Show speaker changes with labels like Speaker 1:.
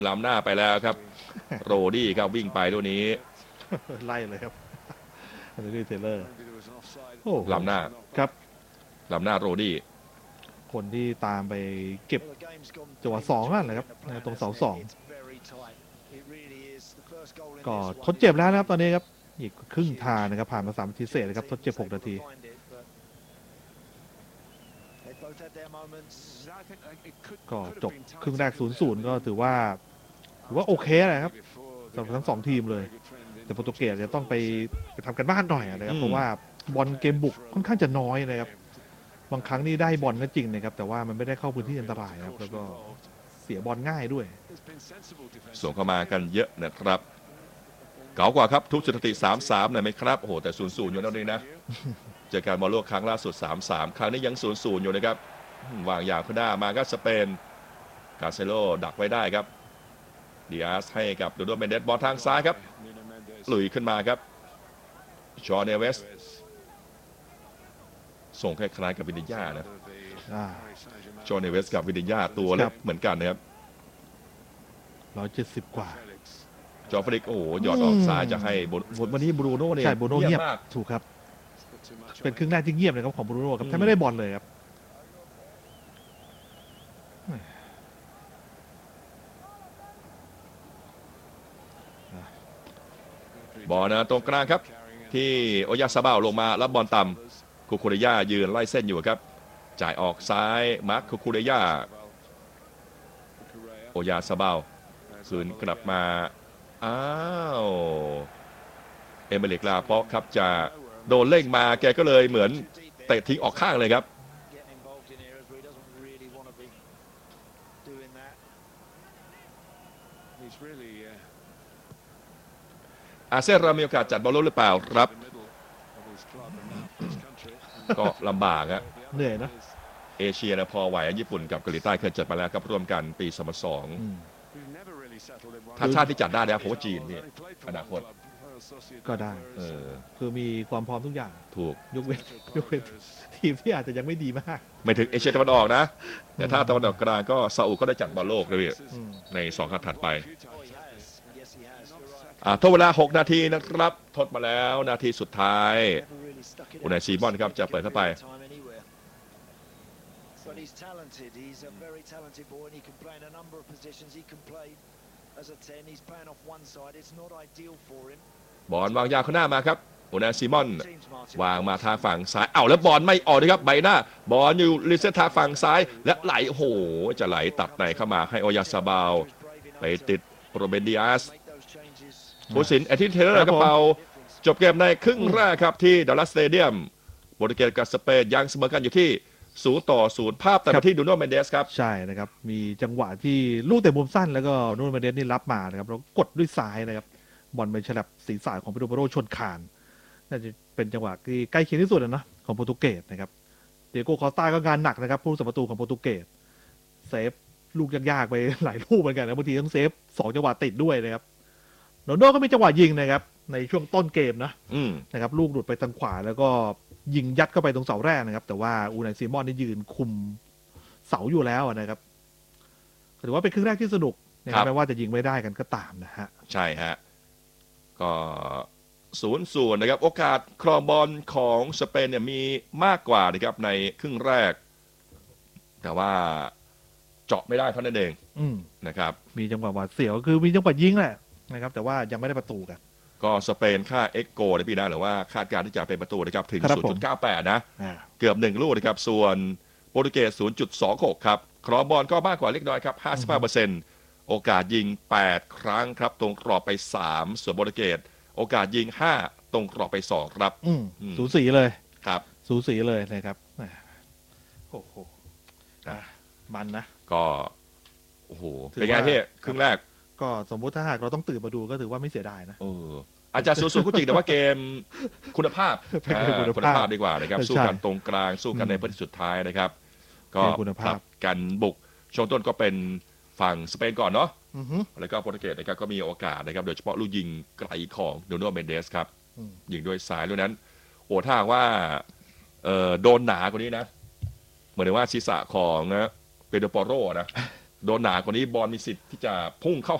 Speaker 1: ล้ำหน้าไปแล้วครับโรดี้ครับวิ่งไปตัวนี้
Speaker 2: ไล่เลยครับอันนี้เทเลอร์โอ้
Speaker 1: ล้ำหน้า
Speaker 2: ครับ
Speaker 1: ล้ำหน้าโรดี้
Speaker 2: คนที่ตามไปเก็บจังหวะ2นั่นแหละครับตรงเสา2ก็ทดเจ็บแล้วนะครับตอนนี้ครับอีกครึ่งทางนะครับผ่านมา3 นาทีเศษนะครับทดเจ็บ6 นาทีก็จบครึ่งแรก 0-0 ก็ถือว่าโอเคนะครับสำหรับทั้ง2 ทีมเลยแต่โปรตุเกสจะต้องไปทำกันบ้านหน่อยนะครับเพราะว่าบอลเกมบุกค่อนข้างจะน้อยนะครับบางครั้งนี่ได้บอลก็จริงนะครับแต่ว่ามันไม่ได้เข้าพื้นที่อันตรายครับแล้วก็เสียบอลง่ายด้วย
Speaker 1: ส่งเข้ามากันเยอะนะครับเก๋ากว่าครับทุบสถิติ 3-3 หน่อยไหมครับโอ้โหแต่ 0-0 อยู่แล้วนี่นะเจอการบอลโลกครั้งล่าสุด 3-3 ครั้งนี้ยัง 0-0 อยู่นะครับวางยาวขึ้นหน้ามาก็สเปนกาเซโลดักไว้ได้ครับดิอาสให้กับดูโดเมนเดสบอลทางซ้ายครับลุยขึ้นมาครับชอเนเวสส่งคล้ายๆกับวินิญญานะชอเนเวสกับวินิญญาตัวเล็กเหมือนกันนะครับ
Speaker 2: 170 กว่า
Speaker 1: จอฟริกโอ้โหหยอดออกซ้ายจะให้วันนี้บรูโน่เนี่ย
Speaker 2: ใช่บรูโน่เงียบถูกครับเป็นครึ่งแรกที่เงียบเลยครับของบรูโน่ครับแทบไม่ได้บอลเลยครับ
Speaker 1: บอลนะตรงกลางครับที่โอยาซาเบาลงมารับบอลต่ำคุคูเรย่ายืนไล่เส้นอยู่ครับจ่ายออกซ้ายมาร์คคุคูเรย่าโอยาซาเบาคืนกลับมาอ้าวเอเมริกลาป๊อกครับจะโดนเล่งมาแกก็เลยเหมือนเตะทิ้งออกข้างเลยครับอาเซียนเรามีโอกาสจัดบอลโลกหรือเปล่าครับก็ลำบากฮะ
Speaker 2: เหนื่อยนะ
Speaker 1: เอเชียนะพอไหวญี่ปุ่นกับเกาหลีใต้เคยจัดมาแล้วครับร่วมกันปี2002ถ้าชาติที่จัดได้แล้วผมว่าจีนนี่อนาคต
Speaker 2: ก็ได้คือมีความพร้อมทุกอย่าง
Speaker 1: ถูก
Speaker 2: ยกเว้นทีมที่อาจจะยังไม่ดีมาก
Speaker 1: ไม่ถึงเอเชียตะวันออกนะแต่ถ้าตะวันออกกลางก็ซาอุก็ได้จัดบอลโลกเลยใน2 ครั้งถัดไปทดเวลา6 นาทีนะครับทดมาแล้วนาทีสุดท้ายอุนายซีมอนครับจะเปิดเข้าไปบอลวางยาวข้างหน้ามาครับอุนายซีมอนวางมาทางฝั่งซ้ายแล้วบอลไม่ออกนะครับใบหน้าบอลอยู่ลิเซตทางฝั่งซ้ายและไหลโอ้โหจะไหลตัดในเข้ามาให้โอยาซาบาวไปติดโรเบนดิอาสผู้สินอาทิตย์เทเลอร์กระเป๋าจบเกมในครึ่งแรกครับที่ดัลลัสสเตเดียมโปรตุเกสกับสเปนยังเสมอกันอยู่ที่0-0ภาพแต่ที่ดูโน่เมนเดสครับ
Speaker 2: ใช่นะครับมีจังหวะที่ลูกเตะมุมสั้นแล้วก็นูนเมนเดสนี่รับมานะครับแล้วกดด้วยซ้ายนะครับบอลไปฉลับศีรษะของเปโดโปโรชนคานน่าจะเป็นจังหวะที่ใกล้เคียงที่สุดนะของโปรตุเกสนะครับเดโก้คอสตาก็งานหนักนะครับผู้สัมประตูของโปรตุเกสเซฟลูกยากๆไปหลายลูกเหมือนกันนะบางทีต้องเซฟ2 จังหวะติดด้วยนะครับโรนัลโดก็มีจังหวะยิงนะครับในช่วงต้นเกมนะครับลูกหลุดไปทางขวาแล้วก็ยิงยัดเข้าไปตรงเสาแรกนะครับแต่ว่าอูนายซีมอนนี่ยืนคุมเสาอยู่แล้วนะครับถือว่าเป็นครึ่งแรกที่สนุกนะครับไม่ว่าจะยิงไม่ได้กันก็ตามนะฮะ
Speaker 1: ใช่ฮะก็0-0นะครับโอกาสครองบอลของสเปนเนี่ยมีมากกว่านะครับในครึ่งแรกแต่ว่าเจาะไม่ได้เท่านั้นเองนะครับ
Speaker 2: มีจังหวะหวาดเสียวคือมีจังหวะยิงแหละนะครับแต่ว่ายังไม่ได้ประตูกัน
Speaker 1: ก็สเปนค่าเอ็กโกในปีหน้าหรือว่าคาดการณ์ที่จะเป็นประตูนะครับถึง 0.98 นะเกือบ1 ลูกนะครับส่วนโปรตุเกส 0.26 ครับครองบอลก็มากกว่าเล็กน้อยครับ 55% โอกาสยิง8 ครั้งครับตรงกรอบไป3ส่วนโปรตุเกสโอกาสยิง5ตรงกรอบไป2ครับ
Speaker 2: สูสีเลย
Speaker 1: ครับ
Speaker 2: สูสีเลยนะครับโอ้โหมันนะ
Speaker 1: ก็โอ้โหเป็นไงที่ครึ่งแรก
Speaker 2: ก็สมมุติถ้าหากเราต้องตื่นมาดูก็ถือว่าไม่เสียดายนะ
Speaker 1: อาจจะสูงก็จริงแต่ว่าเกมคุณภาพคุณภาพดีกว่านะครับสู้กันตรงกลางสู้กันในพื้นที่สุดท้ายนะครับก็ตัดกันบุกช่วงต้นก็เป็นฝั่งสเปนก่อนเนาะแล้วก็โปรตุเกสนะครับก็มีโอกาสนะครับโดยเฉพาะลูกยิงไกลของนูโน่เมนเดสครับยิงด้วยซ้ายด้วยนั้นถ้าว่าโดนหนากว่านี้นะเหมือนว่าศีรษะของเปโดโปโรนะโดนหนากว่านี้บอลมีสิทธิ์ที่จะพุ่งเข้า